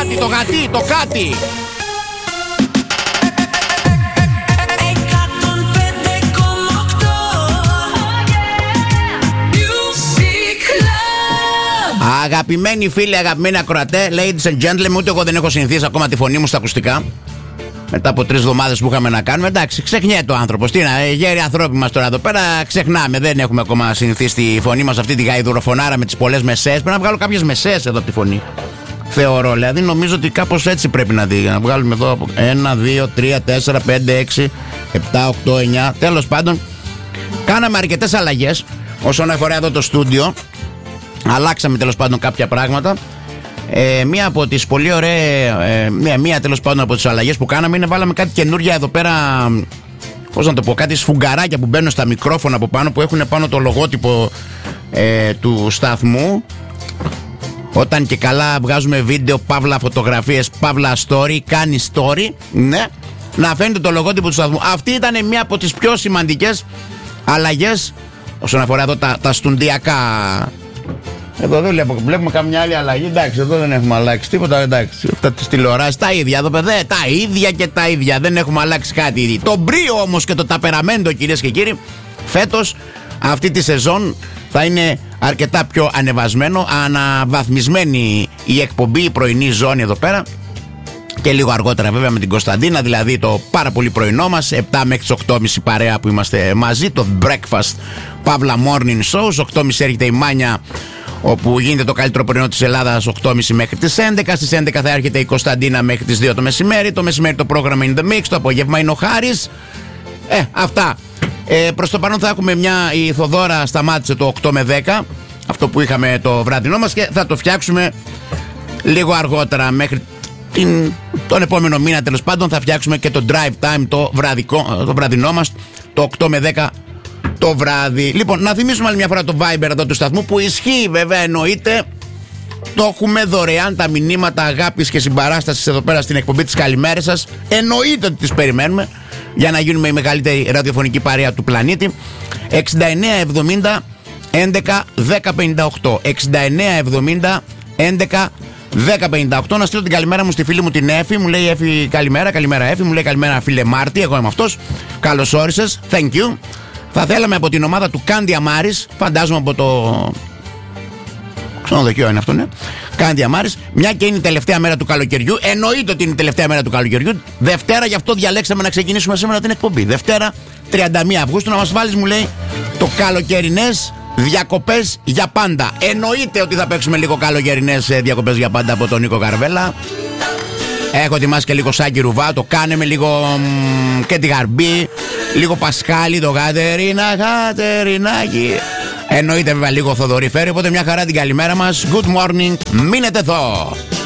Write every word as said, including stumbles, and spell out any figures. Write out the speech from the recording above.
κάτι, το γατί, το κάτι. Αγαπημένοι φίλοι, αγαπημένοι ακροατέ, ladies and gentlemen, ούτε εγώ δεν έχω συνηθίσει ακόμα τη φωνή μου στα ακουστικά. Μετά από τρεις εβδομάδες που είχαμε να κάνουμε, εντάξει, ξεχνιέται ο άνθρωπος. Τι να, γέροι ανθρώποι μας τώρα εδώ πέρα, ξεχνάμε. Δεν έχουμε ακόμα συνηθίσει τη φωνή μας αυτή τη γαϊδουροφωνάρα με τις πολλές μεσαίες. Πρέπει να βγάλω κάποιες μεσαίες εδώ από τη φωνή. Θεωρώ, δηλαδή νομίζω ότι κάπως έτσι πρέπει να δει. Να βγάλουμε εδώ ένα, δύο, τρία, τέσσερα, πέντε, έξι, επτά, οκτώ, εννιά. Τέλος πάντων, κάναμε αρκετές αλλαγές όσον αφορά εδώ το στούντιο. Αλλάξαμε τέλος πάντων κάποια πράγματα. Ε, μία από τις πολύ ωραία, ε, μία, μία τέλος πάντων από τις αλλαγές που κάναμε είναι βάλαμε κάτι καινούργια εδώ πέρα. Πώς να το πω, κάτι σφουγγαράκια που μπαίνουν στα μικρόφωνα από πάνω, που έχουν πάνω το λογότυπο ε, του σταθμού. Όταν και καλά βγάζουμε βίντεο, παύλα φωτογραφίες, παύλα story, κάνει story, ναι, να φαίνεται το λογότυπο του σταθμού. Αυτή ήταν μία από τις πιο σημαντικές αλλαγές όσον αφορά εδώ τα, τα στουντιακά. Εδώ δεν βλέπω, βλέπουμε καμιά άλλη αλλαγή. Εντάξει, εδώ δεν έχουμε αλλάξει τίποτα. Εντάξει, αυτά τις τηλεοράσεις τα ίδια εδώ, παιδιά. Τα ίδια και τα ίδια. Δεν έχουμε αλλάξει κάτι. Το μπρίο όμως και το ταπεραμέντο, κυρίες και κύριοι, φέτος αυτή τη σεζόν θα είναι αρκετά πιο ανεβασμένο. Αναβαθμισμένη η εκπομπή, η πρωινή ζώνη εδώ πέρα. Και λίγο αργότερα βέβαια με την Κωνσταντίνα, δηλαδή το πάρα πολύ πρωινό μας, επτά μέχρι τις οκτώ και μισή παρέα που είμαστε μαζί. Το breakfast, παύλα morning show. Στις οκτώ και μισή έρχεται η Μάνια, όπου γίνεται το καλύτερο πρωινό της Ελλάδας, οκτώ και μισή μέχρι τις έντεκα. Στις έντεκα θα έρχεται η Κωνσταντίνα μέχρι τις δύο το μεσημέρι. Το μεσημέρι το πρόγραμμα είναι The Mix. Το απόγευμα είναι ο Χάρης. Ε, αυτά. Ε, προς το παρόν θα έχουμε μια. Η Θοδώρα σταμάτησε το οκτώ με δέκα, αυτό που είχαμε το βραδινό μας, και θα το φτιάξουμε λίγο αργότερα. Μέχρι την, τον επόμενο μήνα τέλος πάντων θα φτιάξουμε και το drive time, το, βραδικό, το βραδινό μας, το οκτώ με δέκα το βράδυ. Λοιπόν, να θυμίσουμε άλλη μια φορά το Viber εδώ του σταθμού, που ισχύει βέβαια, εννοείται. Το έχουμε δωρεάν τα μηνύματα αγάπης και συμπαράστασης εδώ πέρα στην εκπομπή της Καλημέρας σας. Εννοείται ότι τις περιμένουμε για να γίνουμε η μεγαλύτερη ραδιοφωνική παρέα του πλανήτη. εξήντα εννέα εβδομήντα έντεκα δέκα πενήντα οκτώ εξήντα εννέα εβδομήντα έντεκα δέκα πενήντα οκτώ. Να στείλω την καλημέρα μου στη φίλη μου την Έφη. Μου λέει Έφη καλημέρα, καλημέρα Έφη. Μου λέει καλημέρα φίλε Μάρτη, εγώ είμαι αυτός. Καλώς όρισες, thank you. Θα θέλαμε από την ομάδα του Κάντι Αμάρης, φαντάζομαι από το ξενοδοχείο είναι αυτό, ναι. Κάντι Αμάρης, μια και είναι η τελευταία μέρα του καλοκαιριού. Εννοείται ότι είναι η τελευταία μέρα του καλοκαιριού. Δευτέρα, γι' αυτό διαλέξαμε να ξεκινήσουμε σήμερα την εκπομπή. Δευτέρα, τριάντα μία Αυγούστου, να μας βάλεις, μου λέει, το καλοκαιρινές διακοπές για πάντα. Εννοείται ότι θα παίξουμε λίγο καλοκαιρινές διακοπές για πάντα από τον Νίκο Καρβέλα. Έχω ετοιμάσει και λίγο Σάκη Ρουβά, το κάνουμε λίγο μ, και τη Γαρμπή, λίγο Πασχάλη, το Κατερίνα, Κατερινάκι. Εννοείται βέβαια λίγο Θοδωρή Φέρη, οπότε μια χαρά την καλημέρα μας. Good morning, μείνετε εδώ.